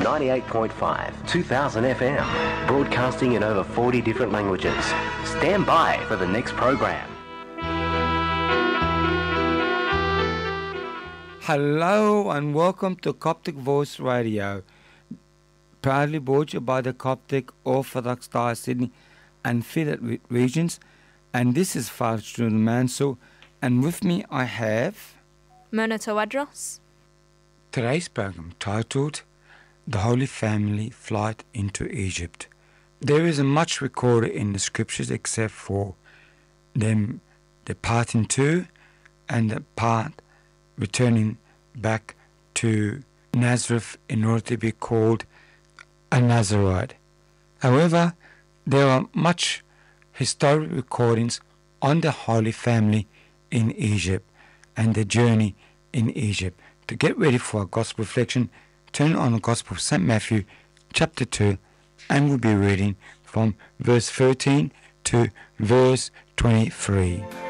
98.5, 2000 FM, broadcasting in over 40 different languages. Stand by for the next program. Hello and welcome to Coptic Voice Radio, proudly brought to you by the Coptic Orthodox Diocese Sydney and Fidat regions. And this is Father Julian Mansell, and with me I have Mona Tawadros. Today's program titled The Holy Family Flight into Egypt. There isn't much recorded in the scriptures except for them departing to and the part returning back to Nazareth in order to be called a Nazarite. However, there are much historic recordings on the Holy Family in Egypt and the journey in Egypt. To get ready for our Gospel reflection, turn on the Gospel of St. Matthew, chapter 2, and we'll be reading from verse 13 to verse 23.